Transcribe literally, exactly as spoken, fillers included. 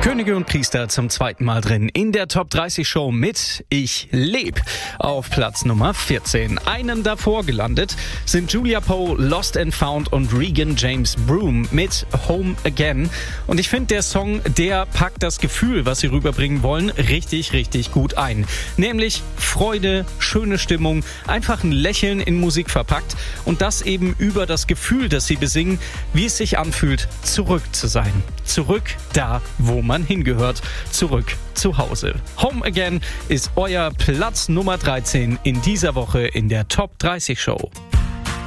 Könige und Priester zum zweiten Mal drin in der Top dreißig Show mit Ich leb. Auf Platz Nummer vierzehn. Einen davor gelandet sind Julia Poe, Lost and Found und Regan James Broom mit Home Again. Und ich finde, der Song, der packt das Gefühl, was sie rüberbringen wollen, richtig, richtig gut ein. Nämlich Freude, schöne Stimmung, einfach ein Lächeln in Musik verpackt und das eben über das Gefühl, das sie besingen, wie es sich anfühlt, zurück zu sein. Zurück da, wo man hingehört. Zurück zu Hause. Home Again ist euer Platz Nummer dreizehn in dieser Woche in der Top dreißig Show.